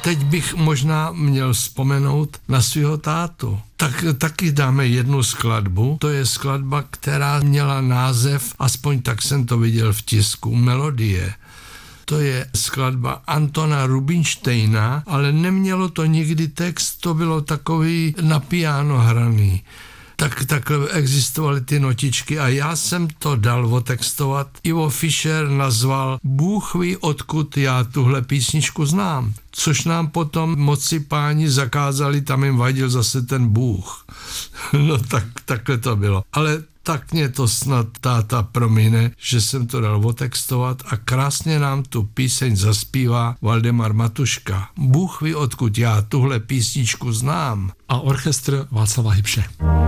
teď bych možná měl vzpomenout na svého tátu. Tak taky dáme jednu skladbu. To je skladba, která měla název, aspoň tak jsem to viděl v tisku, Melodie. To je skladba Antona Rubinsteina, ale nemělo to nikdy text, to bylo takový na piano hraný. Takhle existovaly ty notičky a já jsem to dal otextovat. Ivo Fischer nazval Bůh ví, odkud já tuhle písničku znám. Což nám potom moci páni zakázali, tam jim vadil zase ten Bůh. No takhle to bylo. Ale tak mě to snad táta promine, že jsem to dal otextovat a krásně nám tu píseň zaspívá Valdemar Matuška. Bůh ví, odkud já tuhle písničku znám. A orchestr Václava Hybše.